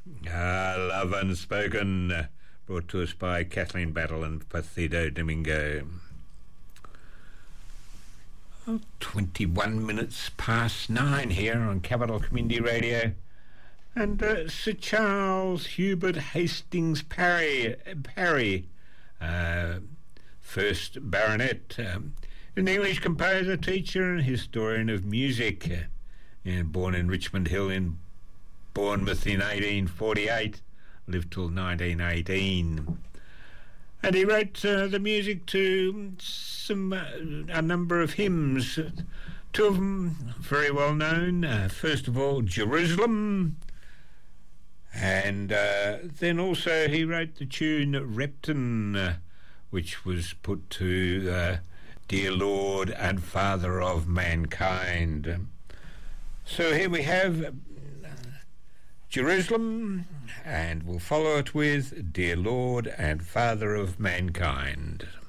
Love Unspoken, brought to us by Kathleen Battle and Placido Domingo. 21 minutes past 9 here on Capital Community Radio. And Sir Charles Hubert Hastings Parry, first baronet, an English composer, teacher and historian of music, born in Richmond Hill in Bournemouth in 1848, lived till 1918. And he wrote the music to a number of hymns, two of them very well known. First of all, Jerusalem, and then also he wrote the tune Repton, which was put to Dear Lord and Father of Mankind. So here we have Jerusalem, and we'll follow it with Dear Lord and Father of Mankind.